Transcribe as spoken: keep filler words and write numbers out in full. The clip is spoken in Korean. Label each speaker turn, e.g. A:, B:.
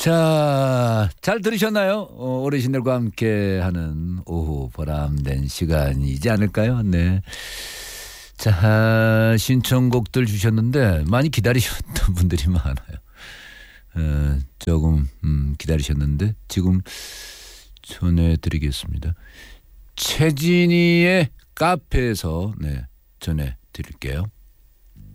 A: 자, 잘 들으셨나요? 어, 어르신들과 함께하는 오후 보람된 시간이지 않을까요? 네. 자, 신청곡들 주셨는데 많이 기다리셨던 분들이 많아요. 어, 조금 음, 기다리셨는데 지금 전해드리겠습니다. 최진희의 카페에서 네, 전해드릴게요.